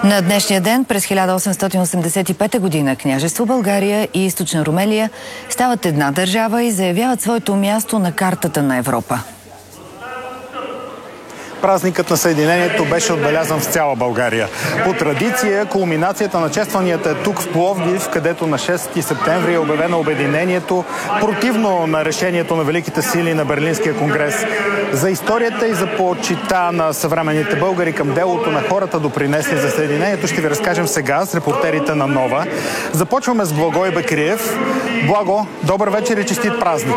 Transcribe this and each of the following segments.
На днешния ден, през 1885 година, княжество България и Източна Румелия стават една държава и заявяват своето място на картата на Европа. Празникът на Съединението беше отбелязан в цяла България. По традиция, кулминацията на честванията е тук в Пловдив, където на 6 септември е обявено обединението, противно на решението на великите сили на Берлинския конгрес. За историята и за почита на съвременните българи към делото на хората, допринесли за Съединението, ще ви разкажем сега с репортерите на Нова. Започваме с Благой Бекриев. Благо, добър вечер и честит празник!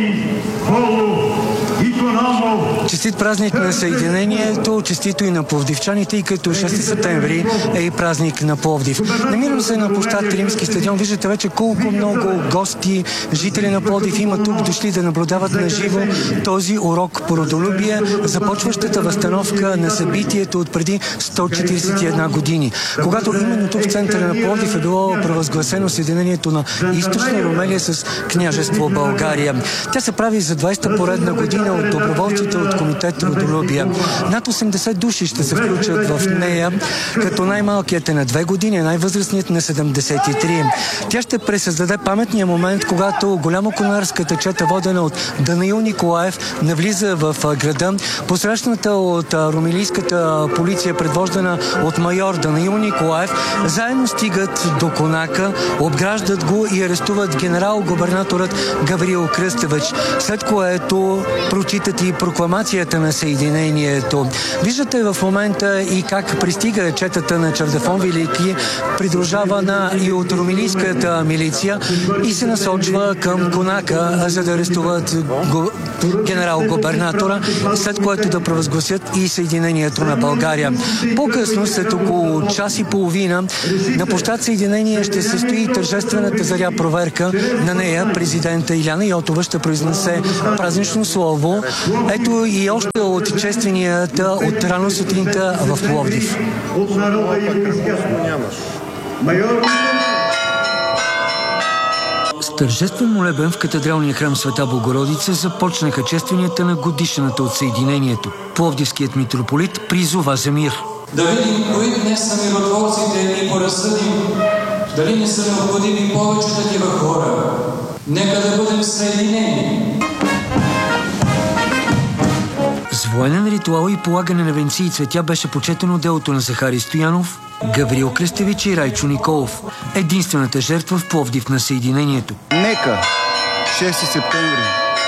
Честит празник на Съединението, честито и на пловдивчаните, и като 6 септември е и празник на Пловдив. Намирам се на площад Римски стадион. Виждате вече колко много гости, жители на Пловдив има тук дошли да наблюдават на живо този урок по родолюбие, започващата възстановка на събитието от преди 141 години. Когато именно тук в центъра на Пловдив е било провъзгласено Съединението на Източна Румелия с княжество България. Тя се прави за 20-та поредна година от доброволците от комитет Родолюбие. Над 80 души ще се включат в нея, като най-малкият е на 2 години, а най-възрастният на 73. Тя ще пресъздаде паметния момент, когато голямо-конарската чета, водена от Данаил Николаев, навлиза в града. Посрещната от румелийската полиция, предвождана от майор Данаил Николаев, заедно стигат до конака, обграждат го и арестуват генерал-губернаторът Гаврил Кръстевич, след което прочитат и прокламацията на Съединението. Виждате в момента и как пристига четата на Чардефон Велики, придружавана и от румелийската милиция, и се насочва към конака, за да арестуват генерал-губернатора, след което да провъзгласят и Съединението на България. По-късно, след около час и половина, на площад Съединение ще се стои тържествената заря проверка. На нея президента Иляна Йотова ще произнесе празнично слово. Ето и още от честванията от рано сутринта в Пловдив. С тържествен молебен в катедралния храм Света Богородица започнаха честванията на годишната от Съединението. Пловдивският митрополит призова за мир. Да видим кои днес са миротворците и поразсъдим дали не са необходими повече такива хора. Нека да бъдем съединени. С военен ритуал и полагане на венци и цветя беше почетено делото на Захари Стоянов, Гаврил Кръстевич и Райчо Николов, единствената жертва в Пловдив на Съединението. Нека 6 септември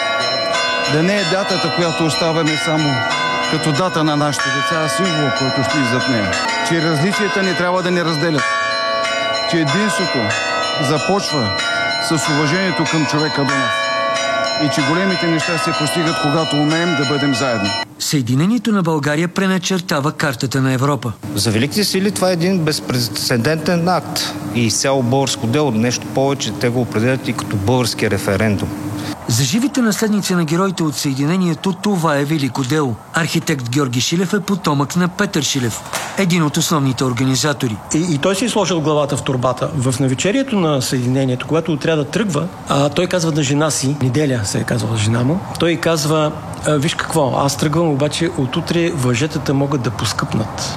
да не е датата, която оставяме само като дата на нашите деца, а символ, който стои зад нея. Че различията не трябва да ни разделят. Че единството започва с уважението към човека до нас. И че големите неща се постигат, когато умеем да бъдем заедно. Съединението на България преначертава картата на Европа. За великите сили това е един безпрецедентен акт и цяло българско дело. Нещо повече, те го определят и като български референдум. За живите наследници на героите от Съединението това е велико дело. Архитект Георги Шилев е потомък на Петър Шилев, един от основните организатори. И той си е сложил главата в торбата. В навечерието на Съединението, когато отрядът тръгва, той казва на жена си, Неделя се е казвала жена му, той казва: виж какво, аз тръгвам, обаче отутре въжетата могат да поскъпнат.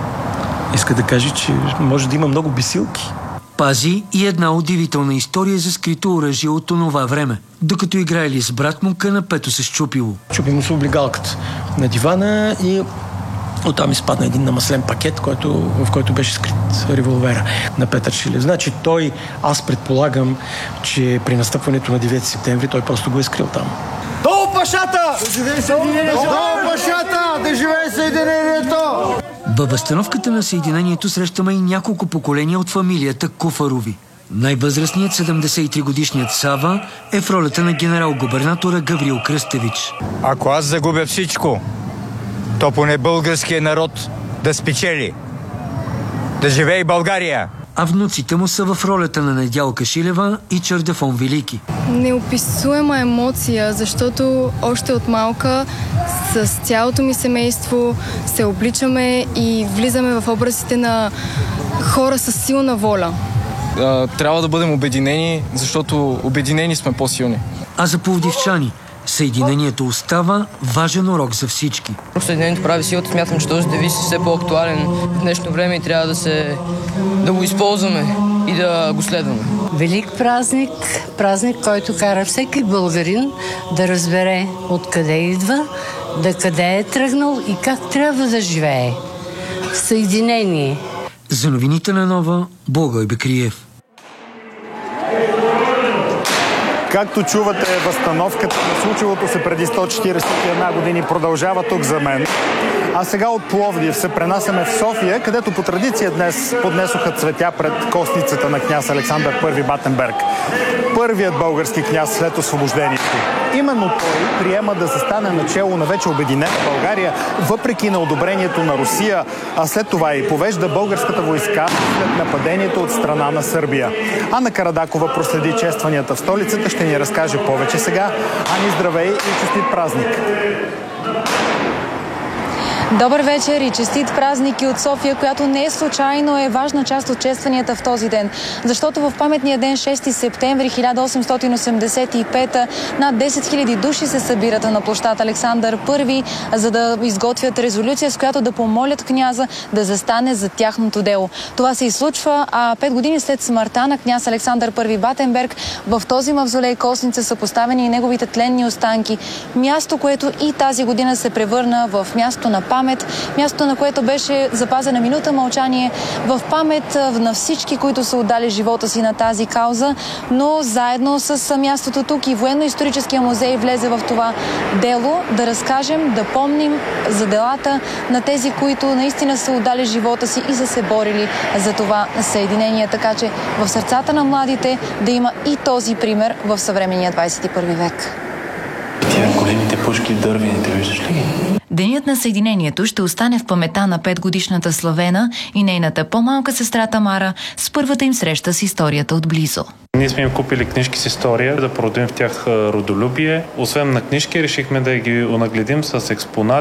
Иска да каже, че може да има много бесилки. Пази и една удивителна история за скрито оръжие от онова време. Докато играели с брат му, канапето се счупило. Чупи му се облигалката на дивана и оттам изпадна един намаслен пакет, в който беше скрит револвера на Петър Шилев. Значи той, аз предполагам, че при настъпването на 9 септември той просто го е скрил там. Долу пашата! Да живее Съединението! Долу пашата! Да живее Съединението! Във възстановката на Съединението срещаме и няколко поколения от фамилията Куфарови. Най-възрастният 73-годишният Сава е в ролята на генерал-губернатора Гаврил Кръстевич. Ако аз загубя всичко, то поне българския народ да спечели. Да живее България! А внуците му са в ролята на Недялка Шилева и Чардефон Велики. Неописуема емоция, защото още от малка с цялото ми семейство се обличаме и влизаме в образите на хора с силна воля. Трябва да бъдем обединени, защото обединени сме по-силни. А за пловдивчани Съединението остава важен урок за всички. Съединението прави силата. Смятам, че този девиз е все по-актуален в днешно време и трябва да го използваме и да го следваме. Велик празник, който кара всеки българин да разбере откъде идва, да къде е тръгнал и как трябва да живее. Съединение. За новините на Нова, Благой Бекриев. Както чувате, възстановката на случилото се преди 141 години продължава тук за мен. А сега от Пловдив се пренасяме в София, където по традиция днес поднесоха цветя пред костницата на княз Александър I Батенберг. Първият български княз след освобождението. Именно той приема да застане начело на вече обединена България, въпреки на одобрението на Русия, а след това и повежда българската войска след нападението от страна на Сърбия. Ана Карадакова проследи честванията в столицата, ще ни разкаже повече сега. Ани, здравей и честит празник! Добър вечер и честит празник и от София, която не е случайно е важна част от честванията в този ден. Защото в паметния ден 6 септември 1885 над 10 000 души се събират на площад Александър I, за да изготвят резолюция, с която да помолят княза да застане за тяхното дело. Това се и случва, а 5 години след смъртта на княз Александър I Батенберг в този мавзолей Костница са поставени и неговите тленни останки. Място, което и тази година се превърна в място на памет, място, на което беше запазена минута мълчание в памет на всички, които са отдали живота си на тази кауза, но заедно с мястото тук и Военно-историческия музей влезе в това дело да разкажем, да помним за делата на тези, които наистина са отдали живота си и са се борили за това съединение, така че в сърцата на младите да има и този пример в съвременния 21 век. Тия големите пушки, дървените, виждаш ли ги? Денят на съединението ще остане в памета на 5-годишната Славена и нейната по-малка сестра Тамара с първата им среща с историята отблизо. Ние сме им купили книжки с история, да породим в тях родолюбие. Освен на книжки, решихме да ги онагледим с експонати.